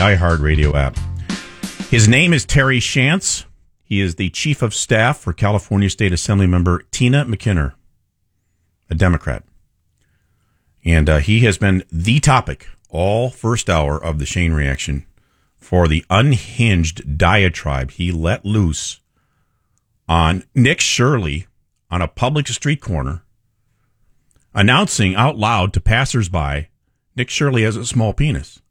iHeartRadio app. His name is Terry Shantz. He is the Chief of Staff for California State Assembly member Tina McKinnon, a Democrat. And he has been the topic all first hour of the Shane Reaction for the unhinged diatribe he let loose on Nick Shirley on a public street corner, announcing out loud to passersby, Nick Shirley has a small penis.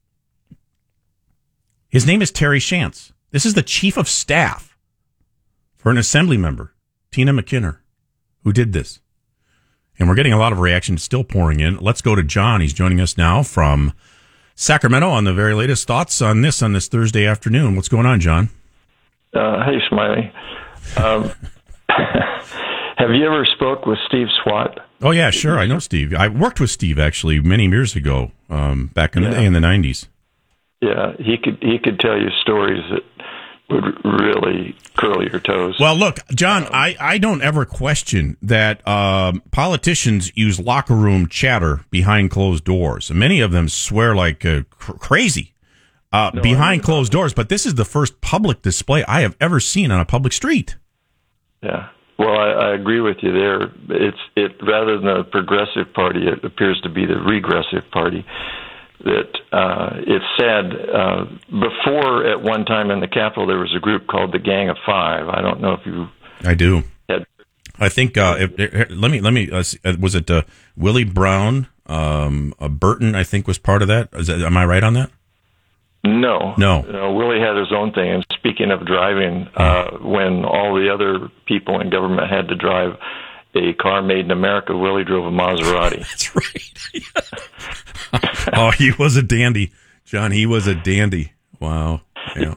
His name is Terry Shantz. This is the Chief of Staff for an Assembly member, Tina McKinnon, who did this. And we're getting a lot of reactions still pouring in. Let's go to John. He's joining us now from Sacramento on the very latest thoughts on this Thursday afternoon. What's going on, John? Hey, Smiley. Have you ever spoke with Steve Swat? Oh, yeah, sure. I know Steve. I worked with Steve, actually, many years ago, back in the 90s. Yeah, he could tell you stories that would really curl your toes. Well, look, John, I don't ever question that politicians use locker room chatter behind closed doors. Many of them swear like crazy behind closed doors, but this is the first public display I have ever seen on a public street. Yeah. Well, I agree with you there. It rather than the Progressive Party, it appears to be the Regressive Party. That it's sad. Before, at one time in the Capitol, there was a group called the Gang of Five. I don't know if you. I do. Had. I think. Let me. Was it Willie Brown? Burton, I think, was part of that. Am I right on that? No. No. Willie had his own thing. And speaking of driving, when all the other people in government had to drive a car made in America, Willie drove a Maserati. That's right. Oh, he was a dandy, John. He was a dandy. Wow. Yeah.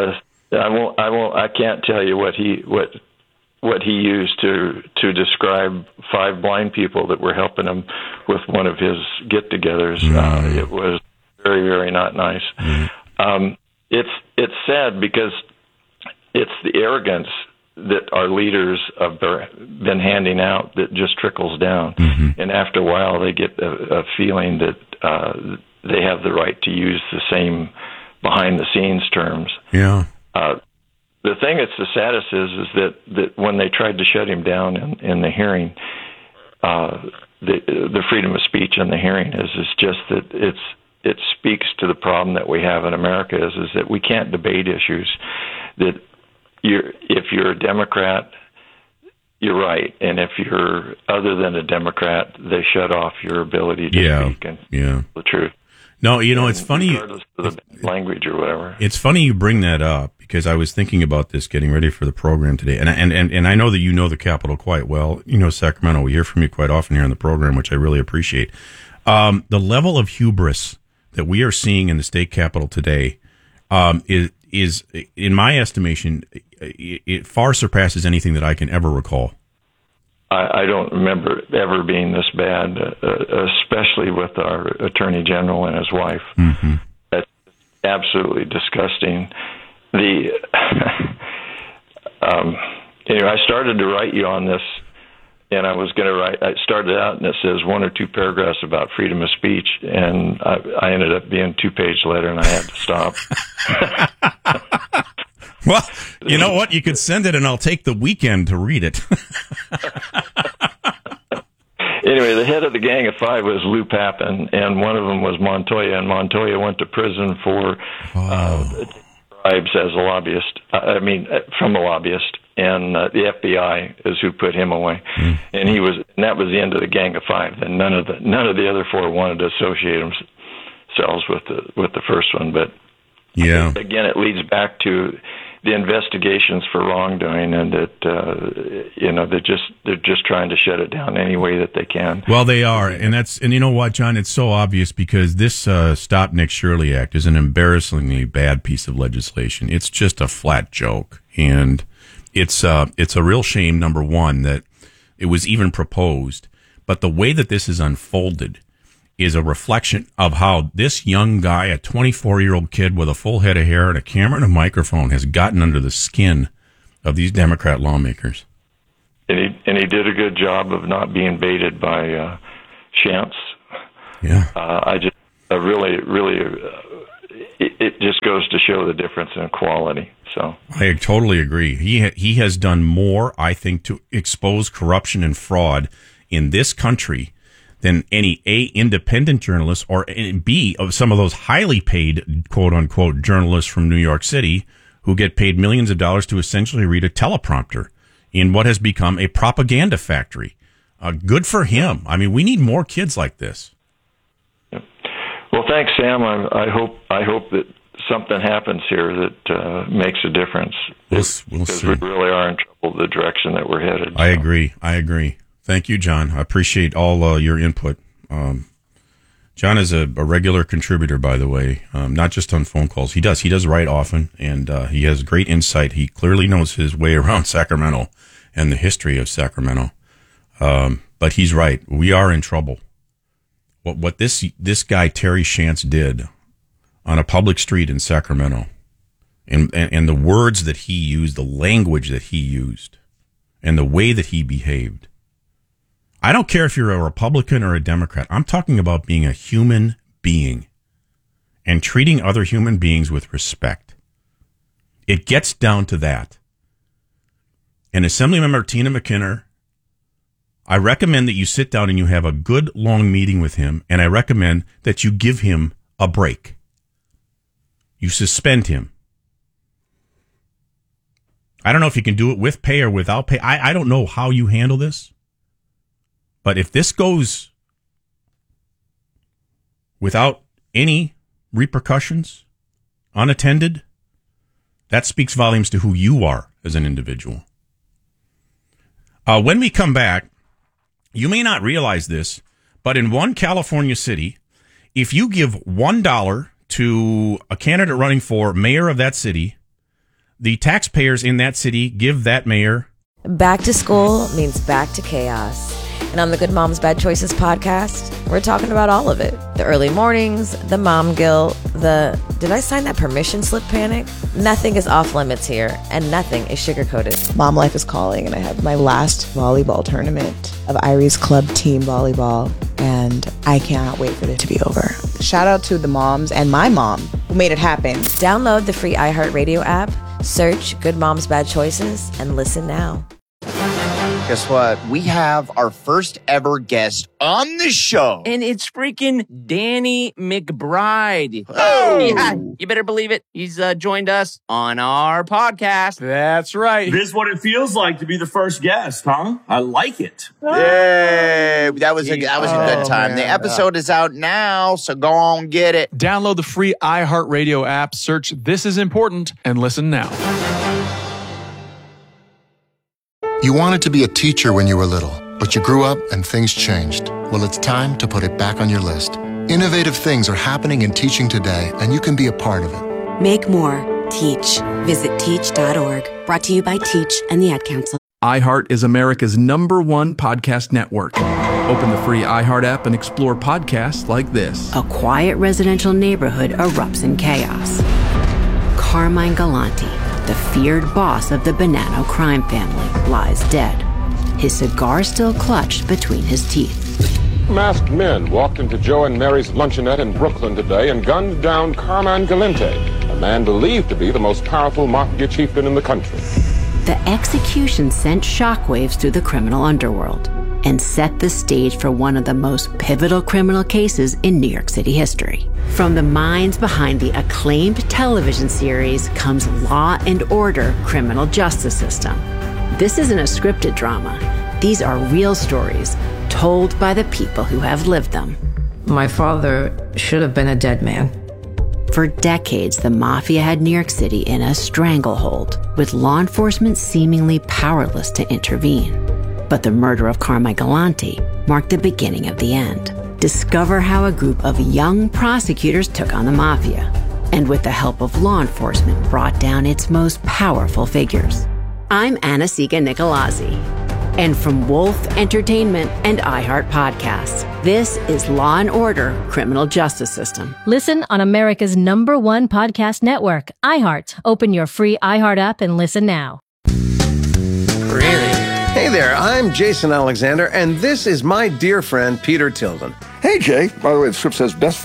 I can't tell you what he used to describe five blind people that were helping him with one of his get-togethers. It was very, very not nice. Mm-hmm. It's sad because it's the arrogance that our leaders have been handing out that just trickles down. Mm-hmm. And after a while, they get a feeling that they have the right to use the same behind-the-scenes terms. Yeah. The thing that's the saddest is that when they tried to shut him down in the hearing, the freedom of speech in the hearing is just that it speaks to the problem that we have in America is that we can't debate issues that if you're a Democrat, you're right, and if you're other than a Democrat, they shut off your ability to speak and the truth. No, it's funny, regardless of the language or whatever. It's funny you bring that up because I was thinking about this getting ready for the program today, and I know that you know the Capitol quite well. You know Sacramento. We hear from you quite often here on the program, which I really appreciate. The level of hubris that we are seeing in the state capitol today is, in my estimation, it far surpasses anything that I can ever recall. I don't remember it ever being this bad, especially with our Attorney General and his wife. Mm-hmm. That's absolutely disgusting. Anyway, I started to write you on this, and I was going to write. I started out, and it says one or two paragraphs about freedom of speech, and I ended up being a 2-page letter, and I had to stop. Well, you know what? You could send it, and I'll take the weekend to read it. Anyway, the head of the Gang of Five was Lou Papin, and one of them was Montoya, and Montoya went to prison for bribes as a lobbyist. From a lobbyist, and the FBI is who put him away. Mm. And that was the end of the Gang of Five. And none of the other four wanted to associate themselves with the first one, but again, it leads back to the investigations for wrongdoing, and that they're just trying to shut it down any way that they can. Well, they are, and you know what, John? It's so obvious because this Stop Nick Shirley Act is an embarrassingly bad piece of legislation. It's just a flat joke, and it's a real shame. Number one, that it was even proposed, but the way that this is unfolded is a reflection of how this young guy, a 24-year-old kid with a full head of hair and a camera and a microphone, has gotten under the skin of these Democrat lawmakers. And he did a good job of not being baited by Shantz. Yeah. I just really, really, it just goes to show the difference in quality. So I totally agree. He has done more, I think, to expose corruption and fraud in this country than any A, independent journalist, or B, of some of those highly paid, quote unquote, journalists from New York City who get paid millions of dollars to essentially read a teleprompter in what has become a propaganda factory. Good for him. I mean, we need more kids like this. Well, thanks, Sam. I hope that something happens here that makes a difference. We'll because see. we really are in trouble the direction that we're headed. I agree. Thank you, John. I appreciate all your input. John is a regular contributor, by the way, not just on phone calls. He does write often, and he has great insight. He clearly knows his way around Sacramento and the history of Sacramento. But he's right. We are in trouble. What this guy, Terry Shantz, did on a public street in Sacramento, and the words that he used, the language that he used, and the way that he behaved. I don't care if you're a Republican or a Democrat. I'm talking about being a human being and treating other human beings with respect. It gets down to that. And Assemblymember Tina McKinnon, I recommend that you sit down and you have a good long meeting with him, and I recommend that you give him a break. You suspend him. I don't know if you can do it with pay or without pay. I don't know how you handle this. But if this goes without any repercussions, unattended, that speaks volumes to who you are as an individual. When we come back, you may not realize this, but in one California city, if you give $1 to a candidate running for mayor of that city, the taxpayers in that city give that mayor. Back to school means back to chaos. And on the Good Moms Bad Choices podcast, we're talking about all of it. The early mornings, the mom guilt, the did I sign that permission slip panic? Nothing is off limits here, and nothing is sugar-coated. Mom life is calling, and I have my last volleyball tournament of Irie's club team volleyball, and I cannot wait for it to be over. Shout out to the moms and my mom who made it happen. Download the free iHeartRadio app, search Good Moms Bad Choices, and listen now. Guess what? We have our first ever guest on the show. And it's freaking Danny McBride. Oh! Yeah, you better believe it. He's joined us on our podcast. That's right. This is what it feels like to be the first guest, huh? I like it. Yay! That was a good time. Man. The episode is out now, so go on get it. Download the free iHeartRadio app, search This Is Important, and listen now. You wanted to be a teacher when you were little, but you grew up and things changed. Well, it's time to put it back on your list. Innovative things are happening in teaching today, and you can be a part of it. Make more. Teach. Visit teach.org. Brought to you by Teach and the Ad Council. iHeart is America's #1 podcast network. Open the free iHeart app and explore podcasts like this. A quiet residential neighborhood erupts in chaos. Carmine Galante, the feared boss of the Bonanno crime family, lies dead, his cigar still clutched between his teeth. Masked men walked into Joe and Mary's luncheonette in Brooklyn today and gunned down Carmine Galante, a man believed to be the most powerful mafia chieftain in the country. The execution sent shockwaves through the criminal underworld and set the stage for one of the most pivotal criminal cases in New York City history. From the minds behind the acclaimed television series comes Law and Order: Criminal Justice System. This isn't a scripted drama. These are real stories told by the people who have lived them. My father should have been a dead man. For decades, the mafia had New York City in a stranglehold, with law enforcement seemingly powerless to intervene. But the murder of Carmine Galante marked the beginning of the end. Discover how a group of young prosecutors took on the mafia, and with the help of law enforcement, brought down its most powerful figures. I'm Anna-Sigga Nicolazzi, and from Wolf Entertainment and iHeart Podcasts, this is Law and Order: Criminal Justice System. Listen on America's #1 podcast network, iHeart. Open your free iHeart app and listen now. Really? Hey there, I'm Jason Alexander, and this is my dear friend, Peter Tilden. Hey, Jay. By the way, the script says best friend.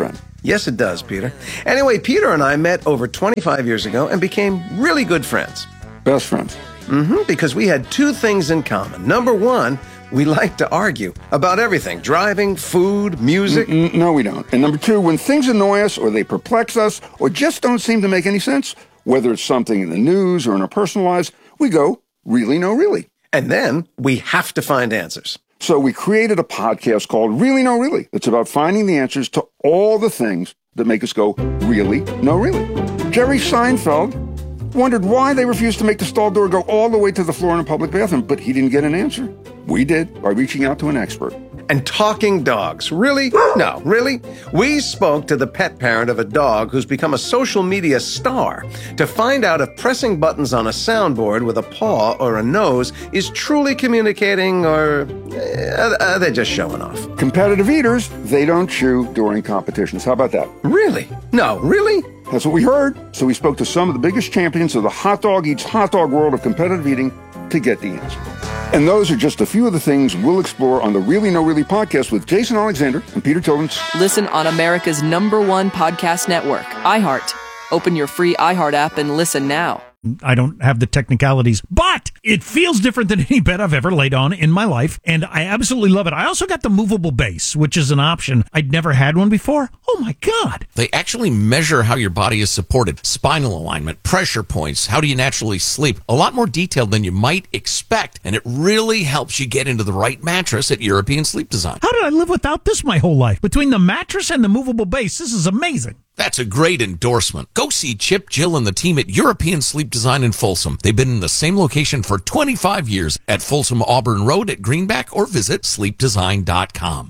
Yes, it does, Peter. Anyway, Peter and I met over 25 years ago and became really good friends. Best friends? Because we had two things in common. Number one, we like to argue about everything. Driving, food, music. No, we don't. And number two, when things annoy us or they perplex us or just don't seem to make any sense, whether it's something in the news or in our personal lives, we go, really, no, really. And then we have to find answers. So we created a podcast called Really, No, Really. It's about finding the answers to all the things that make us go, really, no, really. Jerry Seinfeld wondered why they refused to make the stall door go all the way to the floor in a public bathroom, but he didn't get an answer. We did by reaching out to an expert. And talking dogs. Really? No, really? We spoke to the pet parent of a dog who's become a social media star to find out if pressing buttons on a soundboard with a paw or a nose is truly communicating or are they just showing off? Competitive eaters, they don't chew during competitions. How about that? Really? No, really? That's what we heard. So we spoke to some of the biggest champions of the hot dog eats hot dog world of competitive eating to get the answer. And those are just a few of the things we'll explore on the Really No Really podcast with Jason Alexander and Peter Tillins. Listen on America's #1 podcast network, iHeart. Open your free iHeart app and listen now. I don't have the technicalities, but it feels different than any bed I've ever laid on in my life, and I absolutely love it. I also got the movable base, which is an option. I'd never had one before. Oh, my God. They actually measure how your body is supported, spinal alignment, pressure points, how do you naturally sleep, a lot more detailed than you might expect, and it really helps you get into the right mattress at European Sleep Design. How did I live without this my whole life? Between the mattress and the movable base, this is amazing. That's a great endorsement. Go see Chip, Jill, and the team at European Sleep Design in Folsom. They've been in the same location for 25 years at Folsom Auburn Road at Greenback, or visit sleepdesign.com.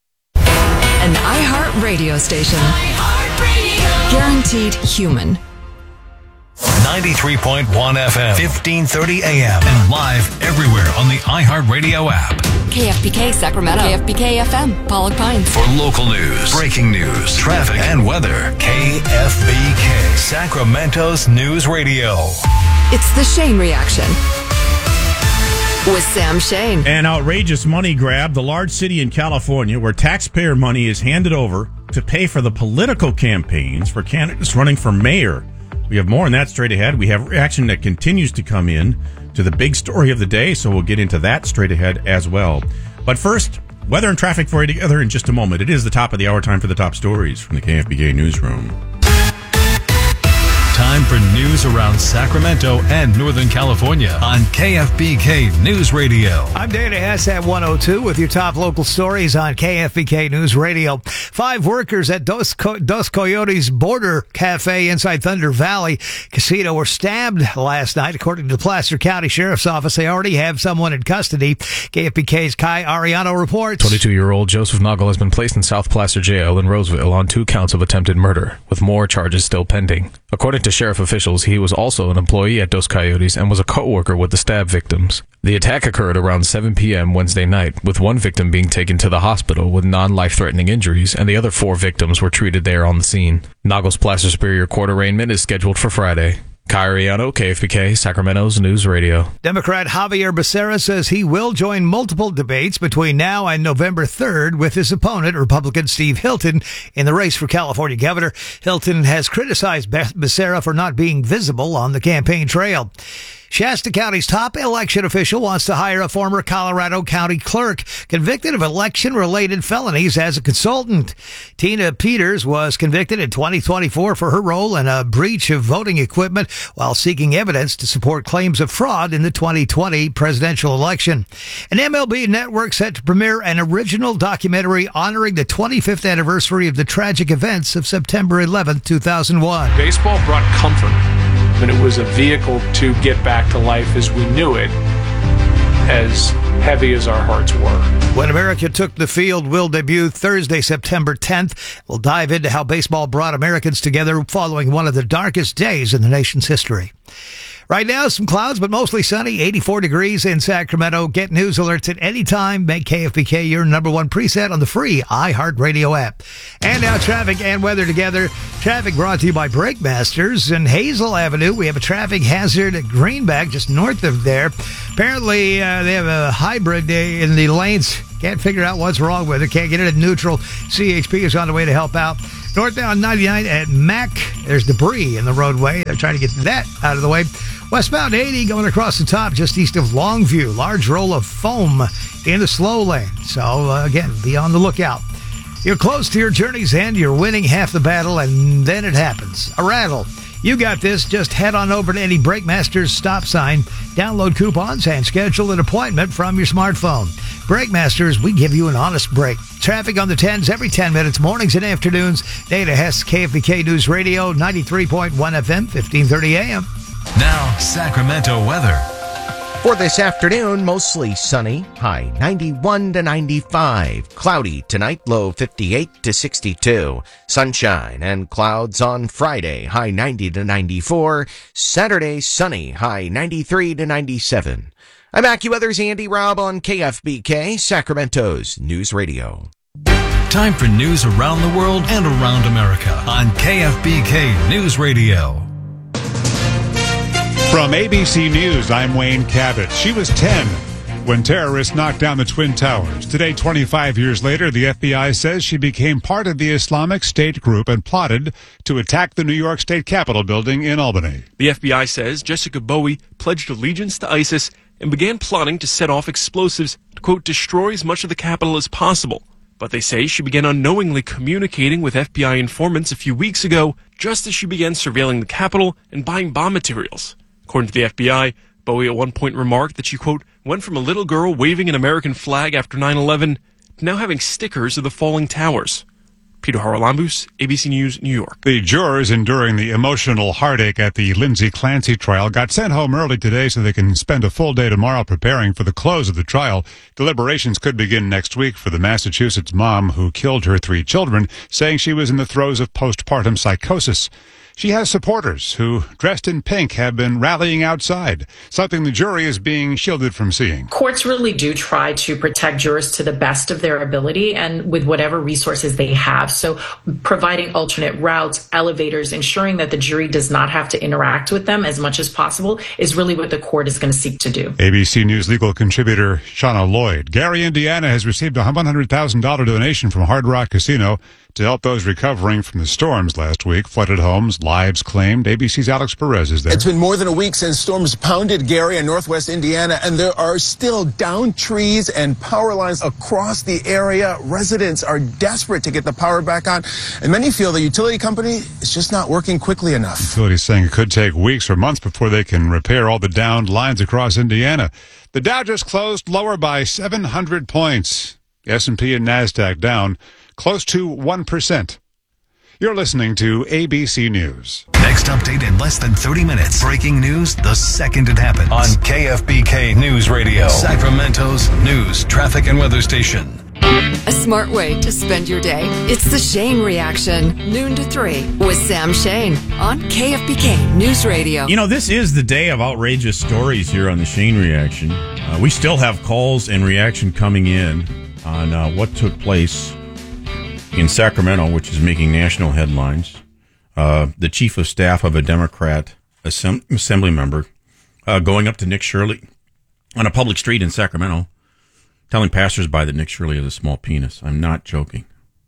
An iHeart radio station. Guaranteed human. 93.1 FM, 1530 AM, and live everywhere on the iHeartRadio app. KFBK Sacramento. KFBK FM, Pollock Pines. For local news, breaking news, traffic, and weather, KFBK, Sacramento's news radio. It's the Shane Reaction with Sam Shane. An outrageous money grab, the large city in California where taxpayer money is handed over to pay for the political campaigns for candidates running for mayor. We have more on that straight ahead. We have reaction that continues to come in to the big story of the day, so we'll get into that straight ahead as well. But first, weather and traffic for you together in just a moment. It is the top of the hour, time for the top stories from the KFBK newsroom. Time for news around Sacramento and Northern California on KFBK News Radio. I'm Dana Hess at 102 with your top local stories on KFBK News Radio. 5 workers at Dos Coyotes Border Cafe inside Thunder Valley Casino were stabbed last night. According to the Placer County Sheriff's Office, they already have someone in custody. KFBK's Kai Ariano reports. 22-year-old Joseph Noggle has been placed in South Placer Jail in Roseville on 2 counts of attempted murder, with more charges still pending. According to sheriff officials, he was also an employee at Dos Coyotes and was a co-worker with the stab victims. The attack occurred around 7 p.m. Wednesday night, with one victim being taken to the hospital with non-life-threatening injuries, and the other 4 victims were treated there on the scene. Noggle's Placer Superior Court arraignment is scheduled for Friday. Kai Ariano, KFBK, Sacramento's News Radio. Democrat Javier Becerra says he will join multiple debates between now and November 3rd with his opponent, Republican Steve Hilton, in the race for California governor. Hilton has criticized Becerra for not being visible on the campaign trail. Shasta County's top election official wants to hire a former Colorado County clerk convicted of election-related felonies as a consultant. Tina Peters was convicted in 2024 for her role in a breach of voting equipment while seeking evidence to support claims of fraud in the 2020 presidential election. An MLB network set to premiere an original documentary honoring the 25th anniversary of the tragic events of September 11, 2001. Baseball brought comfort, and it was a vehicle to get back to life as we knew it, as heavy as our hearts were. When America Took the Field will debut Thursday, September 10th. We'll dive into how baseball brought Americans together following one of the darkest days in the nation's history. Right now, some clouds, but mostly sunny, 84 degrees in Sacramento. Get news alerts at any time. Make KFBK your #1 preset on the free iHeartRadio app. And now traffic and weather together. Traffic brought to you by Brake Masters in Hazel Avenue. We have a traffic hazard at Greenback, just north of there. Apparently, they have a hybrid in the lanes. Can't figure out what's wrong with it. Can't get it at neutral. CHP is on the way to help out. Northbound 99 at Mack, there's debris in the roadway. They're trying to get that out of the way. Westbound 80 going across the top just east of Longview. Large roll of foam in the slow lane. So, again, be on the lookout. You're close to your journey's end. You're winning half the battle, and then it happens. A rattle. You got this. Just head on over to any Brakemasters stop sign, download coupons, and schedule an appointment from your smartphone. Brakemasters, we give you an honest break. Traffic on the 10s every 10 minutes, mornings and afternoons. Data Hess, KFBK News Radio, 93.1 FM, 1530 AM. Now, Sacramento weather. For this afternoon, mostly sunny, high 91 to 95. Cloudy tonight, low 58 to 62. Sunshine and clouds on Friday, high 90 to 94. Saturday, sunny, high 93 to 97. I'm AccuWeather's Andy Robb on KFBK, Sacramento's News Radio. Time for news around the world and around America on KFBK News Radio. From ABC News, I'm Wayne Cabot. She was 10 when terrorists knocked down the Twin Towers. Today, 25 years later, the FBI says she became part of the Islamic State group and plotted to attack the New York State Capitol building in Albany. The FBI says Jessica Bowie pledged allegiance to ISIS and began plotting to set off explosives to, quote, destroy as much of the Capitol as possible. But they say she began unknowingly communicating with FBI informants a few weeks ago, just as she began surveilling the Capitol and buying bomb materials. According to the FBI, Bowie at one point remarked that she, quote, went from a little girl waving an American flag after 9/11 to now having stickers of the falling towers. Peter Haralambous, ABC News, New York. The jurors enduring the emotional heartache at the Lindsay Clancy trial got sent home early today so they can spend a full day tomorrow preparing for the close of the trial. Deliberations could begin next week for the Massachusetts mom who killed her 3 children, saying she was in the throes of postpartum psychosis. She has supporters who, dressed in pink, have been rallying outside, something the jury is being shielded from seeing. Courts really do try to protect jurors to the best of their ability and with whatever resources they have. So providing alternate routes, elevators, ensuring that the jury does not have to interact with them as much as possible is really what the court is going to seek to do. ABC News legal contributor Shauna Lloyd. Gary, Indiana has received a $100,000 donation from Hard Rock Casino to help those recovering from the storms last week. Flooded homes, lives claimed. ABC's Alex Perez is there. It's been more than a week since storms pounded Gary and northwest Indiana, and there are still downed trees and power lines across the area. Residents are desperate to get the power back on, and many feel the utility company is just not working quickly enough. Utilities saying it could take weeks or months before they can repair all the downed lines across Indiana. The Dow just closed lower by 700 points. S&P and NASDAQ down close to 1%. You're listening to ABC News. Next update in less than 30 minutes. Breaking news the second it happens. On KFBK News Radio, Sacramento's news, traffic, and weather station. A smart way to spend your day. It's the Shane Reaction, noon to 3 with Sam Shane on KFBK News Radio. You know, this is the day of outrageous stories here on the Shane Reaction. We still have calls and reaction coming in on what took place in Sacramento, which is making national headlines. The chief of staff of a Democrat assembly member going up to Nick Shirley on a public street in Sacramento, telling passersby that Nick Shirley has a small penis. I'm not joking.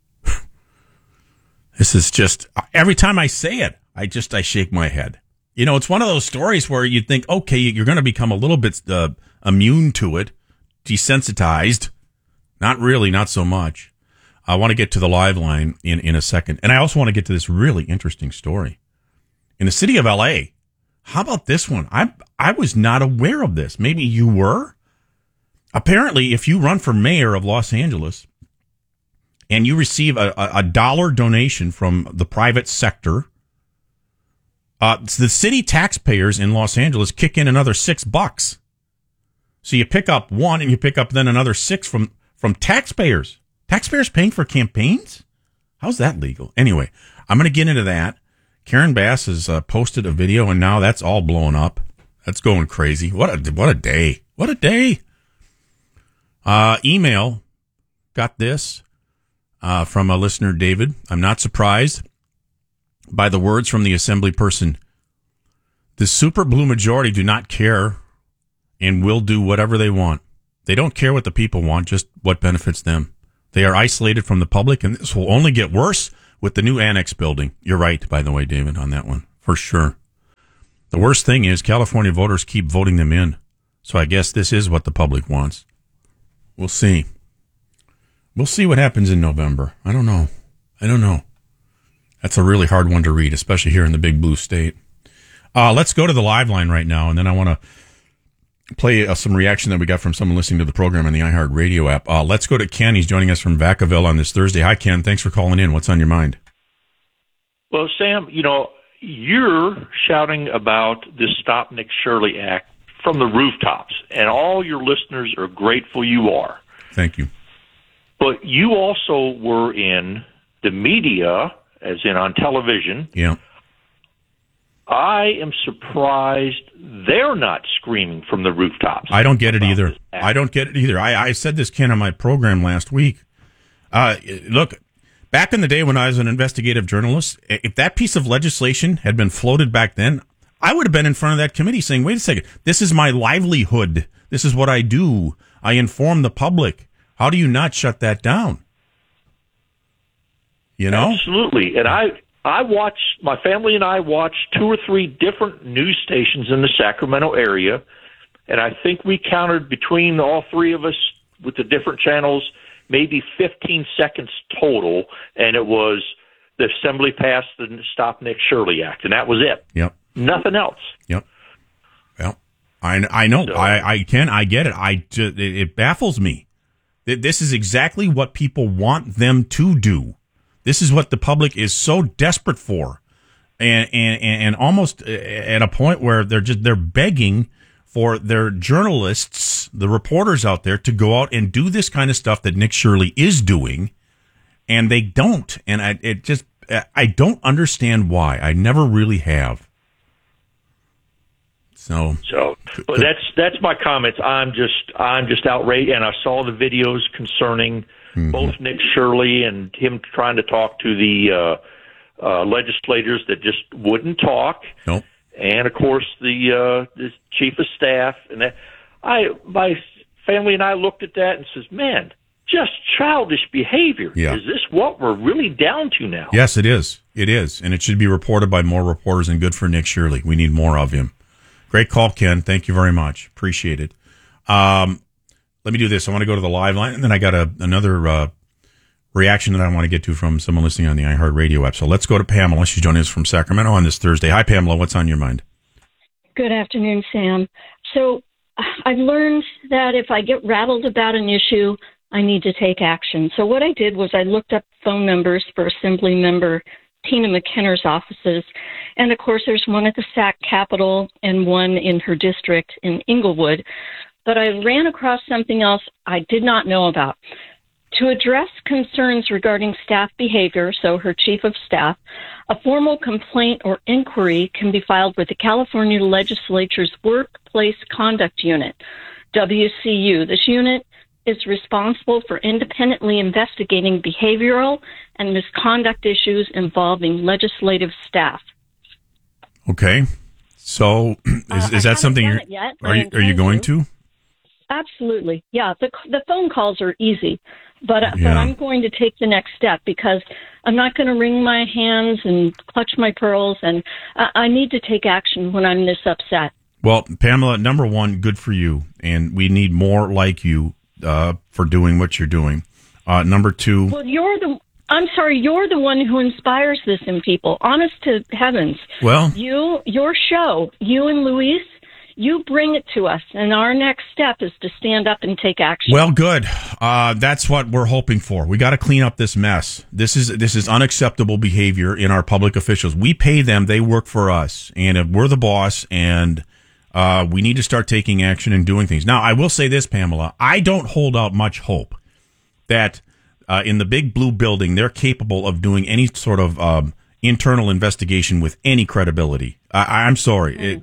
This is just, every time I say it, I shake my head. You know, it's one of those stories where you think, okay, you're going to become a little bit immune to it, desensitized. Not really, not so much. I want to get to the live line in a second. And I also want to get to this really interesting story. In the city of L.A., how about this one? I was not aware of this. Maybe you were? Apparently, if you run for mayor of Los Angeles and you receive a dollar donation from the private sector, the city taxpayers in Los Angeles kick in another $6. So you pick up one and you pick up then another $6 from taxpayers. Taxpayers paying for campaigns? How's that legal? Anyway, I'm going to get into that. Karen Bass has posted a video, and now that's all blowing up. That's going crazy. What a day. What a day. Email. Got this from a listener, David. I'm not surprised by the words from the assembly person. The super blue majority do not care and will do whatever they want. They don't care what the people want, just what benefits them. They are isolated from the public, and this will only get worse with the new annex building. You're right, by the way, David, on that one, for sure. The worst thing is California voters keep voting them in. So I guess this is what the public wants. We'll see. We'll see what happens in November. I don't know. That's a really hard one to read, especially here in the big blue state. Let's go to the live line right now, and then I want to play some reaction that we got from someone listening to the program on the iHeart Radio app. Let's go to Ken. He's joining us from Vacaville on this Thursday. Hi, Ken. Thanks for calling in. What's on your mind? Well, Sam, you're shouting about this Stop Nick Shirley Act from the rooftops, and all your listeners are grateful you are. Thank you. But you also were in the media, as in on television. Yeah. I am surprised they're not screaming from the rooftops. I don't get it either. I said this, Ken, on my program last week. Look, back in the day when I was an investigative journalist, if that piece of legislation had been floated back then, I would have been in front of that committee saying, wait a second, this is my livelihood. This is what I do. I inform the public. How do you not shut that down? Absolutely. And I watched, my family and I watched 2 or 3 different news stations in the Sacramento area, and I think we counted between all 3 of us with the different channels maybe 15 seconds total, and it was the Assembly passed the Stop Nick Shirley Act, and that was it. Yep. Nothing else. Yep. Well, I know. So, I get it. It baffles me. This is exactly what people want them to do. This is what the public is so desperate for, and almost at a point where they're begging for their journalists, the reporters out there, to go out and do this kind of stuff that Nick Shirley is doing, and they don't. And I don't understand why. I never really have. So well, that's my comments. I'm just outraged, and I saw the videos concerning both Nick Shirley and him trying to talk to the legislators that just wouldn't talk. Nope. And of course the chief of staff, and my family and I looked at that and says, "Man, just childish behavior. Yeah. Is this what we're really down to now?" Yes, it is. It is, and it should be reported by more reporters. And good for Nick Shirley. We need more of him. Great call, Ken. Thank you very much. Appreciate it. Let me do this. I want to go to the live line, and then I got another reaction that I want to get to from someone listening on the iHeart Radio app. So let's go to Pamela. She's joining us from Sacramento on this Thursday. Hi, Pamela. What's on your mind? Good afternoon, Sam. So I've learned that if I get rattled about an issue, I need to take action. So what I did was I looked up phone numbers for Assembly Member Tina McKenner's offices. And, of course, there's one at the SAC Capitol and one in her district in Inglewood. But I ran across something else I did not know about. To address concerns regarding staff behavior, so her chief of staff, a formal complaint or inquiry can be filed with the California Legislature's Workplace Conduct Unit, WCU. This unit is responsible for independently investigating behavioral and misconduct issues involving legislative staff. Okay. So is that something are you going to? Absolutely. Yeah, the phone calls are easy, but I'm going to take the next step because I'm not going to wring my hands and clutch my pearls, and I need to take action when I'm this upset. Well, Pamela, number one, good for you, and we need more like you for doing what you're doing. Number two... Well, you're the one who inspires this in people. Honest to heavens. Well... Your show, you and Luis... You bring it to us, and our next step is to stand up and take action. Well, good. That's what we're hoping for. We got to clean up this mess. This is unacceptable behavior in our public officials. We pay them; they work for us, and if we're the boss, and we need to start taking action and doing things. Now, I will say this, Pamela: I don't hold out much hope that in the big blue building they're capable of doing any sort of internal investigation with any credibility. I'm sorry.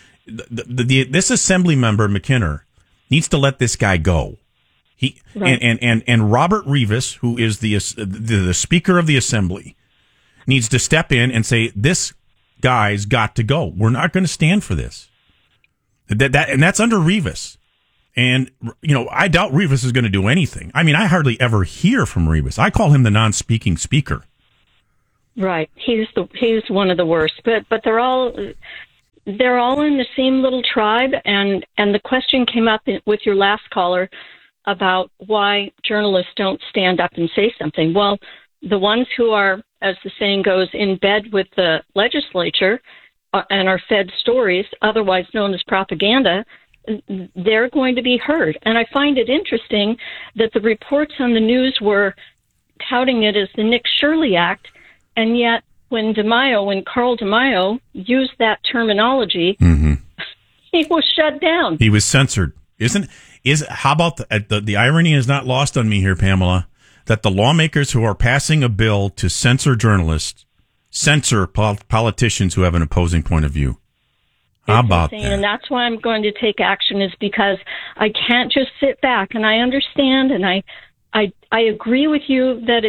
This Assembly member McKenner needs to let this guy go. Right. And Robert Rivas, who is the Speaker of the Assembly, needs to step in and say this guy's got to go. We're not going to stand for this. And that's under Rivas. And I doubt Rivas is going to do anything. I mean, I hardly ever hear from Rivas. I call him the non-speaking speaker. Right. He's one of the worst. But they're all in the same little tribe. And the question came up with your last caller about why journalists don't stand up and say something. Well, the ones who are, as the saying goes, in bed with the legislature and are fed stories, otherwise known as propaganda, they're going to be heard. And I find it interesting that the reports on the news were touting it as the Nick Shirley Act, and yet when Carl DeMaio used that terminology, he was shut down. He was censored. How about the irony is not lost on me here, Pamela, that the lawmakers who are passing a bill to censor journalists censor politicians who have an opposing point of view. How about that? And that's why I'm going to take action, is because I can't just sit back. And I understand, and I agree with you that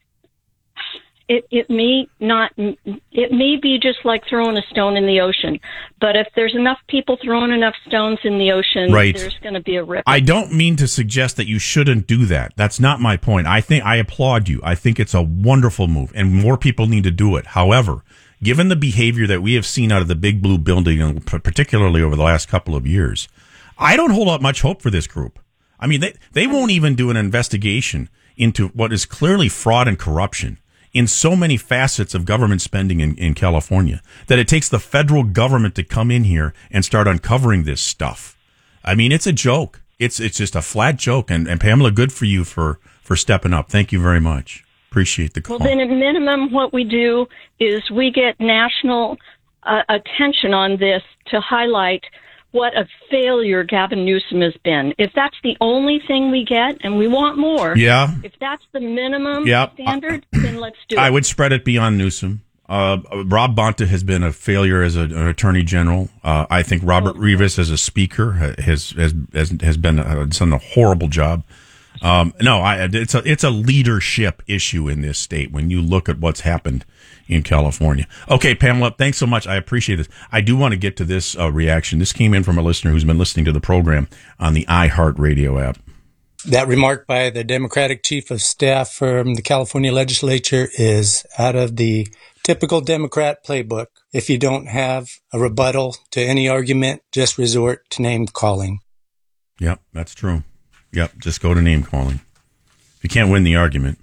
it may be just like throwing a stone in the ocean. But if there's enough people throwing enough stones in the ocean, right, there's going to be a ripple. I don't mean to suggest that you shouldn't do that. That's not my point. I applaud you. I think it's a wonderful move, and more people need to do it. However, given the behavior that we have seen out of the Big Blue building, particularly over the last couple of years, I don't hold out much hope for this group. I mean, they won't even do an investigation into what is clearly fraud and corruption in so many facets of government spending in California that it takes the federal government to come in here and start uncovering this stuff. I mean, it's a joke. It's just a flat joke. And Pamela, good for you for stepping up. Thank you very much. Appreciate the call. Well, then at minimum, what we do is we get national attention on this to highlight what a failure Gavin Newsom has been. If that's the only thing we get, and we want more, if that's the minimum standard, then let's do it. I would spread it beyond Newsom. Rob Bonta has been a failure as an attorney general. I think Robert Rivas as a speaker has done a horrible job. It's a leadership issue in this state when you look at what's happened in California. Okay, Pamela, thanks so much. I appreciate this. I do want to get to this reaction. This came in from a listener who's been listening to the program on the iHeartRadio app. That remark by the Democratic Chief of Staff from the California legislature is out of the typical Democrat playbook. If you don't have a rebuttal to any argument, just resort to name calling. Yep, that's true. Yep, just go to name calling. If you can't win the argument,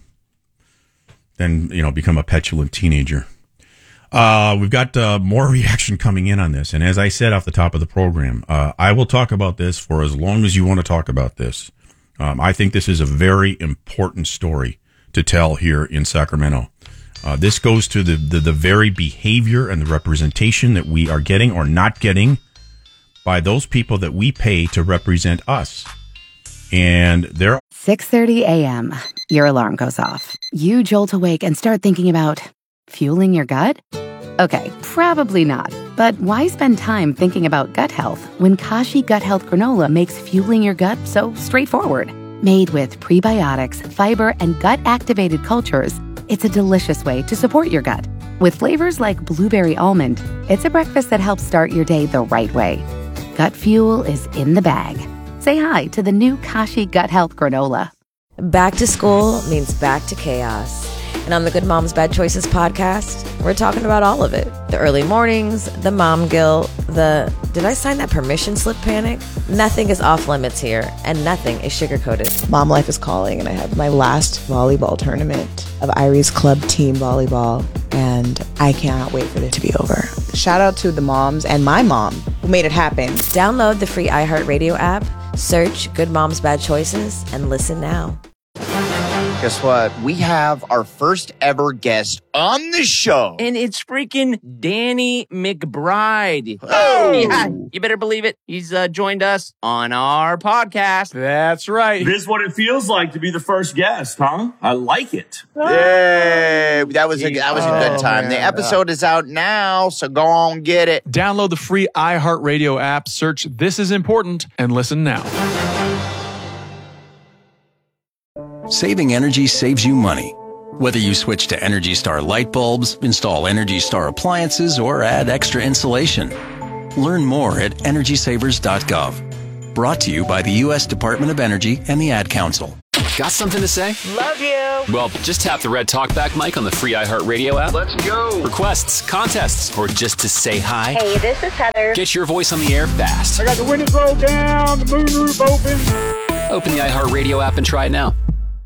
then, become a petulant teenager. We've got more reaction coming in on this. And as I said off the top of the program, I will talk about this for as long as you want to talk about this. I think this is a very important story to tell here in Sacramento. This goes to the very behavior and the representation that we are getting or not getting by those people that we pay to represent us. And they're 6:30 a.m. Your alarm goes off. You jolt awake and start thinking about fueling your gut? Okay, probably not. But why spend time thinking about gut health when Kashi Gut Health Granola makes fueling your gut so straightforward? Made with prebiotics, fiber, and gut-activated cultures, it's a delicious way to support your gut. With flavors like blueberry almond, it's a breakfast that helps start your day the right way. Gut fuel is in the bag. Say hi to the new Kashi Gut Health Granola. Back to school means back to chaos. And on the Good Moms Bad Choices podcast, we're talking about all of it. The early mornings, the mom guilt, did I sign that permission slip panic? Nothing is off limits here, and nothing is sugar-coated. Mom life is calling, and I have my last volleyball tournament of Irie's club team volleyball, and I cannot wait for it to be over. Shout out to the moms and my mom who made it happen. Download the free iHeartRadio app, search Good Moms Bad Choices, and listen now. Guess what? We have our first ever guest on the show. And it's freaking Danny McBride. Oh! Yeah, you better believe it. He's joined us on our podcast. That's right. This is what it feels like to be the first guest, huh? I like it. Yay! That was a good time. Man. The episode is out now, so go on get it. Download the free iHeartRadio app, search This Is Important, and listen now. Saving energy saves you money. Whether you switch to Energy Star light bulbs, install Energy Star appliances, or add extra insulation. Learn more at EnergySavers.gov. Brought to you by the U.S. Department of Energy and the Ad Council. Got something to say? Love you. Well, just tap the red talkback mic on the free iHeartRadio app. Let's go. Requests, contests, or just to say hi. Hey, this is Heather. Get your voice on the air fast. I got the windows rolled down, the moonroof open. Open the iHeartRadio app and try it now.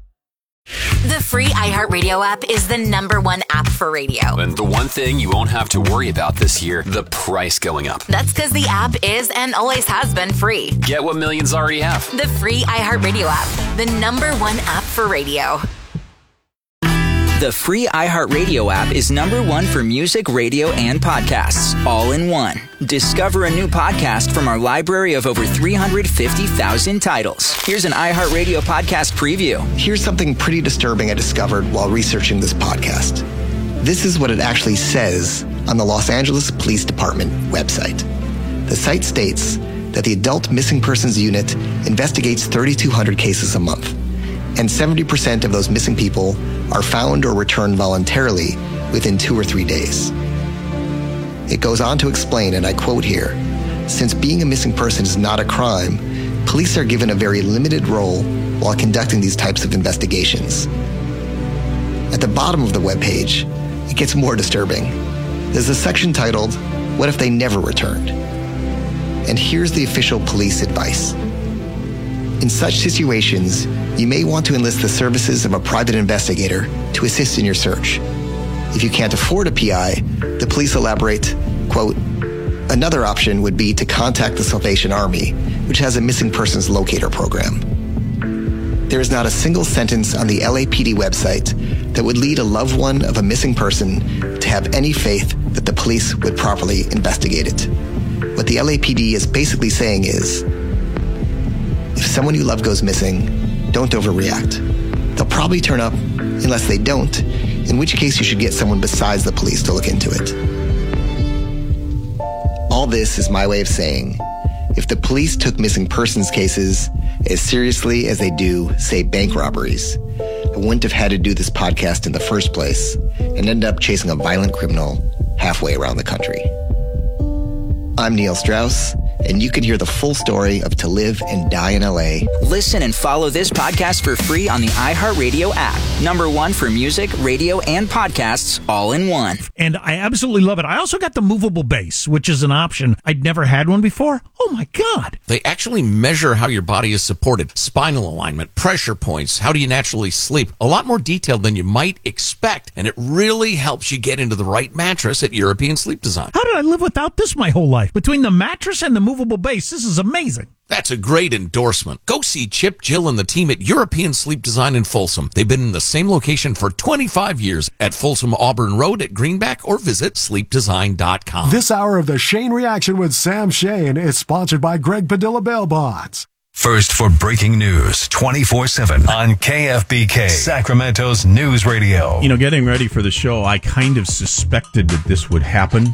The free iHeartRadio app is the #1 app for radio. And the one thing you won't have to worry about this year, the price going up. That's because the app is and always has been free. Get what millions already have. The free iHeartRadio app, the #1 app for radio. The free iHeartRadio app is #1 for music, radio, and podcasts, all in one. Discover a new podcast from our library of over 350,000 titles. Here's an iHeartRadio podcast preview. Here's something pretty disturbing I discovered while researching this podcast. This is what it actually says on the Los Angeles Police Department website. The site states that the Adult Missing Persons Unit investigates 3,200 cases a month, and 70% of those missing people are found or returned voluntarily within 2 or 3 days. It goes on to explain, and I quote here, since being a missing person is not a crime, police are given a very limited role while conducting these types of investigations. At the bottom of the webpage, it gets more disturbing. There's a section titled, What if they never returned? And here's the official police advice. In such situations, you may want to enlist the services of a private investigator to assist in your search. If you can't afford a PI, the police elaborate, quote, another option would be to contact the Salvation Army, which has a missing persons locator program. There is not a single sentence on the LAPD website that would lead a loved one of a missing person to have any faith that the police would properly investigate it. What the LAPD is basically saying is, if someone you love goes missing, don't overreact. They'll probably turn up unless they don't, in which case you should get someone besides the police to look into it. All this is my way of saying, if the police took missing persons cases as seriously as they do, say, bank robberies, I wouldn't have had to do this podcast in the first place and end up chasing a violent criminal halfway around the country. I'm Neil Strauss, and you can hear the full story of To Live and Die in LA. Listen and follow this podcast for free on the iHeartRadio app. #1 for music, radio, and podcasts, all in one. And I absolutely love it. I also got the movable base, which is an option. I'd never had one before. Oh, my God. They actually measure how your body is supported, spinal alignment, pressure points, how do you naturally sleep. A lot more detailed than you might expect, and it really helps you get into the right mattress at European Sleep Design. How did I live without this my whole life? Between the mattress and the movable base, this is amazing. That's a great endorsement. Go see Chip, Jill, and the team at European Sleep Design in Folsom. They've been in the same location for 25 years at Folsom Auburn Road at Greenback, or visit sleepdesign.com. This hour of the Shane Reaction with Sam Shane is sponsored by Greg Padilla Bail Bonds. First for breaking news 24/7 on KFBK, Sacramento's news radio. You know, getting ready for the show, I kind of suspected that this would happen.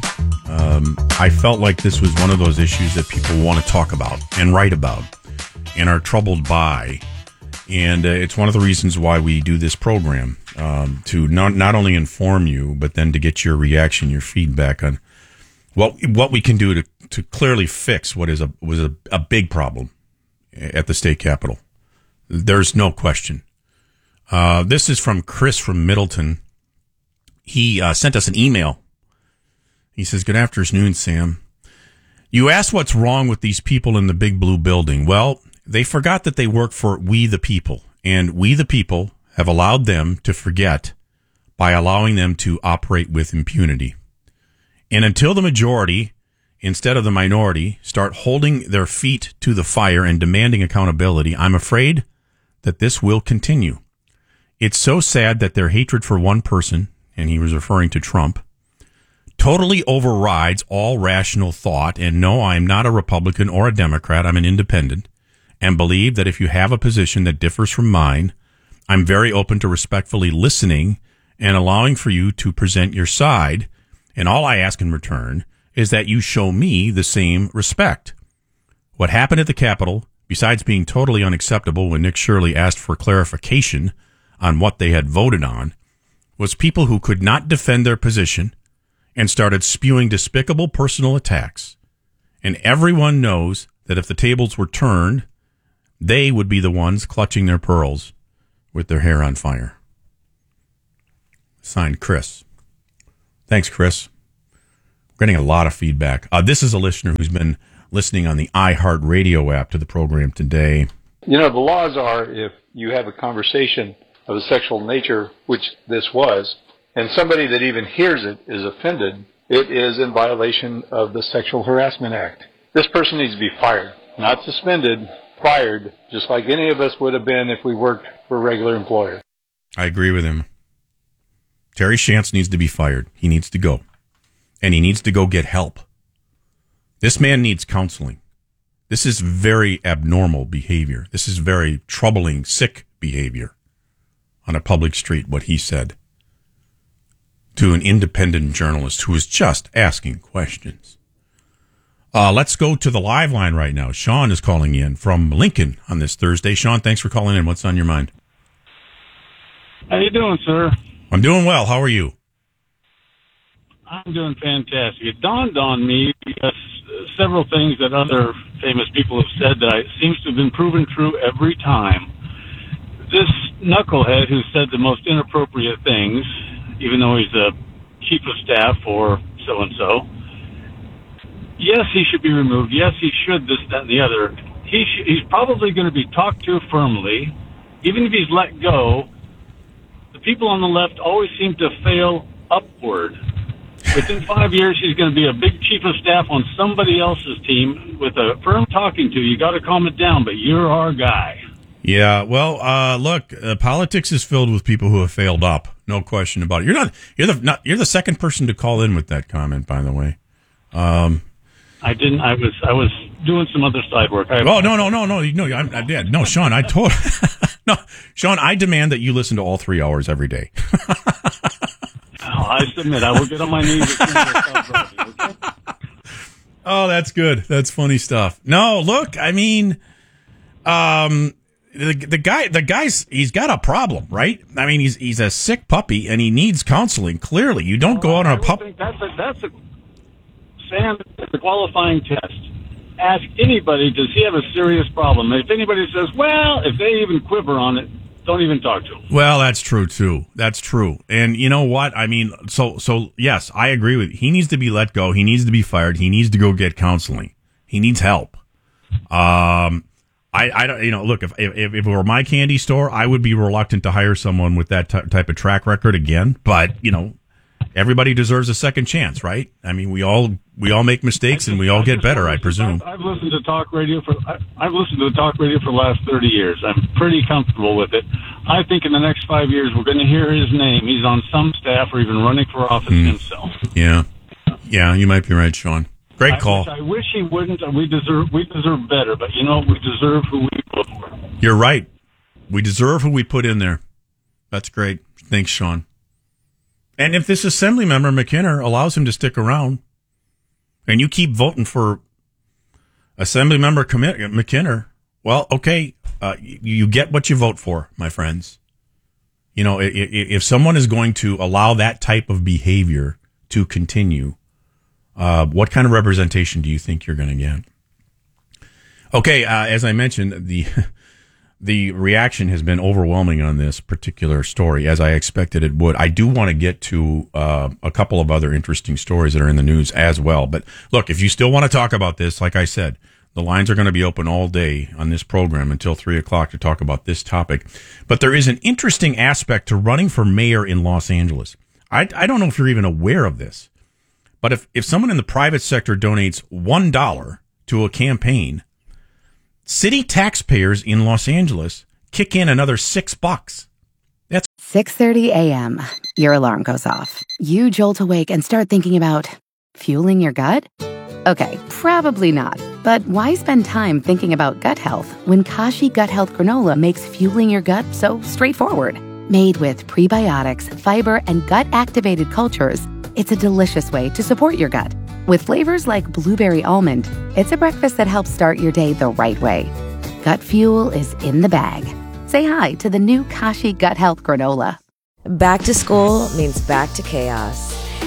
I felt like this was one of those issues that people want to talk about and write about and are troubled by. And it's one of the reasons why we do this program, to not only inform you, but then to get your reaction, your feedback on what we can do to clearly fix what was a big problem at the state capitol. There's no question. This is from Chris from Middleton. He sent us an email. He says, good afternoon, Sam. You asked what's wrong with these people in the big blue building. Well, they forgot that they work for We the People, and We the People have allowed them to forget by allowing them to operate with impunity. And until the majority, instead of the minority, start holding their feet to the fire and demanding accountability, I'm afraid that this will continue. It's so sad that their hatred for one person, and he was referring to Trump, totally overrides all rational thought. And no, I'm not a Republican or a Democrat. I'm an independent, and believe that if you have a position that differs from mine, I'm very open to respectfully listening and allowing for you to present your side. And all I ask in return is that you show me the same respect. What happened at the Capitol, besides being totally unacceptable when Nick Shirley asked for clarification on what they had voted on, was people who could not defend their position and started spewing despicable personal attacks. And everyone knows that if the tables were turned, they would be the ones clutching their pearls. with their hair on fire. Signed, Chris. Thanks, Chris. We're getting a lot of feedback. This is a listener who's been listening on the iHeartRadio app to the program today. You know, the laws are if you have a conversation of a sexual nature, which this was, and somebody that even hears it is offended, it is in violation of the Sexual Harassment Act. This person needs to be fired, not suspended, fired, just like any of us would have been if we worked for a regular employer. I agree with him. Terry Shantz needs to be fired. He needs to go. And he needs to go get help. This man needs counseling. This is very abnormal behavior. This is very troubling, sick behavior on a public street, what he said to an independent journalist who was just asking questions. Let's go to the live line right now. Sean is calling in from Lincoln on this Thursday. Sean, thanks for calling in. What's on your mind? How you doing, sir? I'm doing well. How are you? I'm doing fantastic. It dawned on me because several things that other famous people have said that seems to have been proven true every time. This knucklehead who said the most inappropriate things, even though he's the chief of staff or so-and-so, yes, he should be removed. Yes, he should this, that, and the other. He's probably going to be talked to firmly. Even if he's let go, the people on the left always seem to fail upward. Within 5 years, he's going to be a big chief of staff on somebody else's team with a firm talking to. You got to calm it down, but you're our guy. Yeah, well, look, politics is filled with people who have failed up. No question about it. You're the second person to call in with that comment, by the way. I didn't. I was doing some other side work. No, Sean, no, Sean, I demand that you listen to all 3 hours every day. I submit. I will get on my knees. Okay? Oh, that's good. That's funny stuff. No, look, I mean, the guy's he's got a problem, right? I mean, he's a sick puppy and he needs counseling. Clearly, you don't go out on a pup. Sam, it's a qualifying test. Ask anybody, does he have a serious problem? If anybody says, well, if they even quiver on it, don't even talk to him. Well, that's true, too. That's true. And you know what? I mean, so yes, I agree with you. He needs to be let go. He needs to be fired. He needs to go get counseling. He needs help. I don't, look, if it were my candy store, I would be reluctant to hire someone with that type of track record again. But, everybody deserves a second chance, right? I mean, we all make mistakes and we all get better, I presume. I've listened to talk radio for the last 30 years. I'm pretty comfortable with it. I think in the next 5 years we're going to hear his name. He's on some staff or even running for office himself. Yeah, you might be right, Sean. Great call. I wish he wouldn't. We deserve better, but we deserve who we vote for. You're right. We deserve who we put in there. That's great. Thanks, Sean. And if this assembly member, McKinnon, allows him to stick around, and you keep voting for assembly member McKinnon, well, okay, you get what you vote for, my friends. If someone is going to allow that type of behavior to continue, what kind of representation do you think you're going to get? Okay, as I mentioned, the reaction has been overwhelming on this particular story, as I expected it would. I do want to get to a couple of other interesting stories that are in the news as well. But look, if you still want to talk about this, like I said, the lines are going to be open all day on this program until 3 o'clock to talk about this topic. But there is an interesting aspect to running for mayor in Los Angeles. I don't know if you're even aware of this, but if someone in the private sector donates $1 to a campaign, city taxpayers in Los Angeles kick in another $6. That's 6:30 a.m. Your alarm goes off. You jolt awake and start thinking about fueling your gut? Okay, probably not. But why spend time thinking about gut health when Kashi Gut Health Granola makes fueling your gut so straightforward? Made with prebiotics, fiber, and gut-activated cultures, it's a delicious way to support your gut. With flavors like blueberry almond, it's a breakfast that helps start your day the right way. Gut fuel is in the bag. Say hi to the new Kashi Gut Health Granola. Back to school means back to chaos.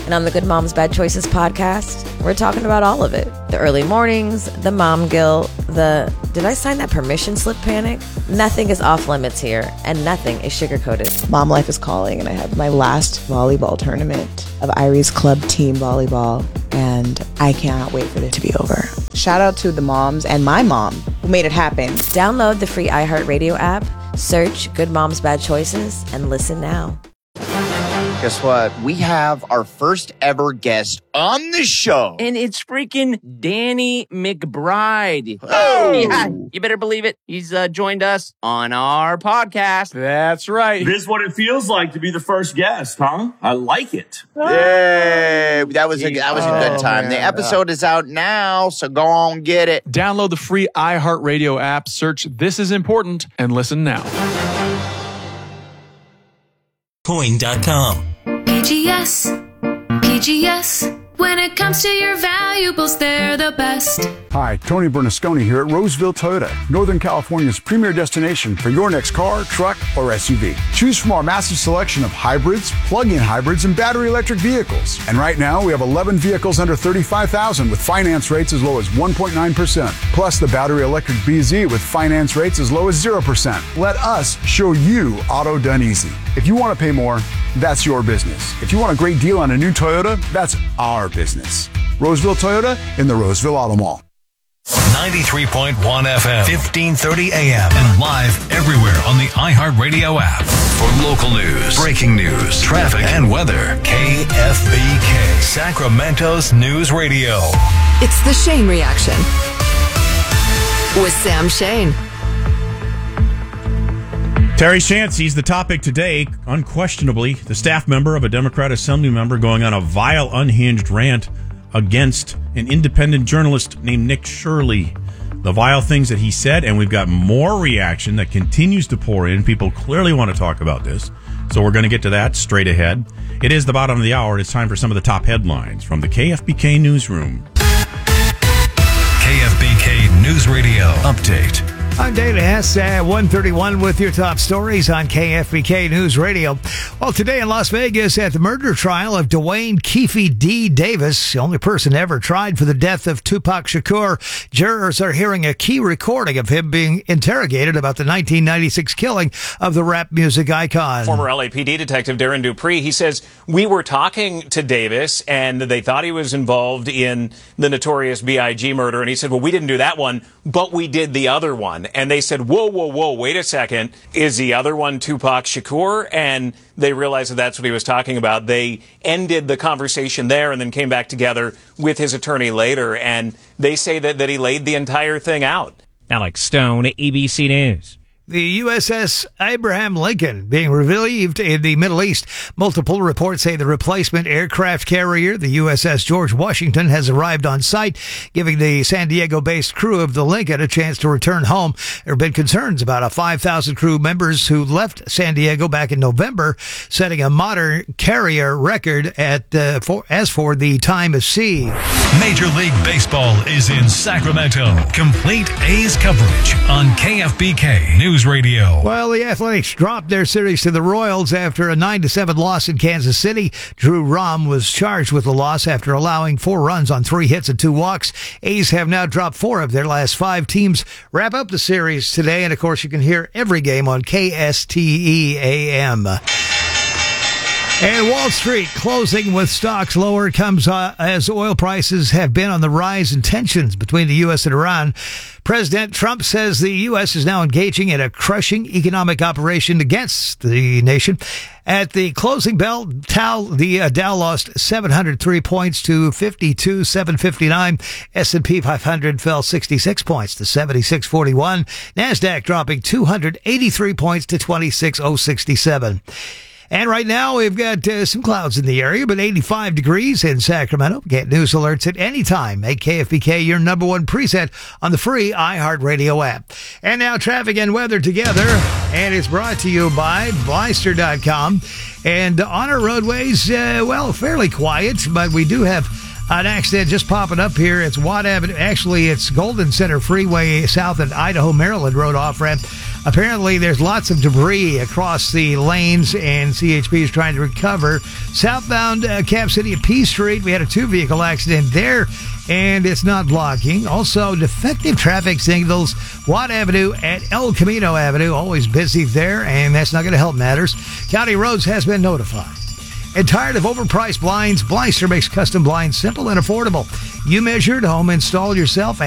And on the Good Moms Bad Choices podcast, we're talking about all of it. The early mornings, the mom guilt, the did I sign that permission slip panic? Nothing is off limits here, and nothing is sugar-coated. Mom life is calling, and I have my last volleyball tournament of Iris Club Team Volleyball, and I cannot wait for it to be over. Shout out to the moms and my mom who made it happen. Download the free iHeartRadio app, search Good Moms Bad Choices, and listen now. Guess what? We have our first ever guest on the show. And it's freaking Danny McBride. Oh! Yeah, you better believe it. He's joined us on our podcast. That's right. This is what it feels like to be the first guest, huh? I like it. Yay! That was a good time. Man. The episode is out now, so go on get it. Download the free iHeartRadio app, search This Is Important, and listen now. Coin.com. PGS. When it comes to your valuables, they're the best. Hi, Tony Bernasconi here at Roseville Toyota, Northern California's premier destination for your next car, truck, or SUV. Choose from our massive selection of hybrids, plug-in hybrids, and battery electric vehicles. And right now, we have 11 vehicles under $35,000 with finance rates as low as 1.9%. Plus the battery electric BZ with finance rates as low as 0%. Let us show you auto done easy. If you want to pay more, that's your business. If you want a great deal on a new Toyota, that's our business. Roseville Toyota in the Roseville Auto Mall. 93.1 FM, 1530 AM, and live everywhere on the iHeartRadio app. For local news, breaking news, traffic, and weather. KFBK, Sacramento's News Radio. It's the Shane Reaction with Sam Shane. Terry Shantz, he's the topic today. Unquestionably, the staff member of a Democrat Assembly member going on a vile, unhinged rant against an independent journalist named Nick Shirley. The vile things that he said, and we've got more reaction that continues to pour in. People clearly want to talk about this, so we're going to get to that straight ahead. It is the bottom of the hour, and it's time for some of the top headlines from the KFBK Newsroom. KFBK News Radio Update. I'm David Hess at 1:31 with your top stories on KFBK News Radio. Well, today in Las Vegas at the murder trial of Dwayne Keefe D. Davis, the only person ever tried for the death of Tupac Shakur, jurors are hearing a key recording of him being interrogated about the 1996 killing of the rap music icon. Former LAPD detective Darren Dupree, he says, we were talking to Davis and they thought he was involved in the notorious B.I.G. murder. And he said, well, we didn't do that one, but we did the other one. And they said, whoa, wait a second. Is the other one Tupac Shakur? And they realized that that's what he was talking about. They ended the conversation there and then came back together with his attorney later. And they say that he laid the entire thing out. Alex Stone, ABC News. The USS Abraham Lincoln being relieved in the Middle East. Multiple reports say the replacement aircraft carrier, the USS George Washington, has arrived on site, giving the San Diego-based crew of the Lincoln a chance to return home. There have been concerns about 5,000 crew members who left San Diego back in November, setting a modern carrier record as for the time of sea. Major League Baseball is in Sacramento. Complete A's coverage on KFBK News Radio. Well, the Athletics dropped their series to the Royals after a 9-7 loss in Kansas City. Drew Rom was charged with the loss after allowing 4 runs on 3 hits and 2 walks. A's have now dropped 4 of their last 5. Teams wrap up the series today, and of course you can hear every game on KSTE AM. And Wall Street closing with stocks lower comes as oil prices have been on the rise and tensions between the U.S. and Iran. President Trump says the U.S. is now engaging in a crushing economic operation against the nation. At the closing bell, the Dow lost 703 points to 52,759. S&P 500 fell 66 points to 7641. NASDAQ dropping 283 points to 26,067. And right now, we've got some clouds in the area, but 85 degrees in Sacramento. Get news alerts at any time. Make KFBK your number one preset on the free iHeartRadio app. And now, traffic and weather together. And it's brought to you by Blyster.com. And on our roadways, fairly quiet, but we do have An accident just popping up here. It's Watt Avenue. Actually, it's Golden Center Freeway south of Idaho, Maryland Road off-ramp. Apparently, there's lots of debris across the lanes, and CHP is trying to recover. Southbound Cap City at P Street, we had a 2-vehicle accident there, and it's not blocking. Also, defective traffic signals, Watt Avenue at El Camino Avenue, always busy there, and that's not going to help matters. County Roads has been notified. And tired of overpriced blinds? Blyster makes custom blinds simple and affordable. You measured, home installed yourself,